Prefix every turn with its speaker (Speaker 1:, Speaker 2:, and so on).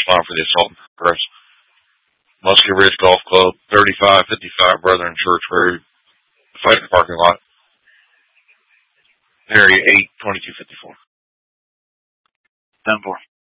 Speaker 1: respond for the assault and progress. Muskie Ridge Golf Club, 3555 Brethren Church Road, fight in the parking lot. Area 8, 2254.
Speaker 2: 10-4.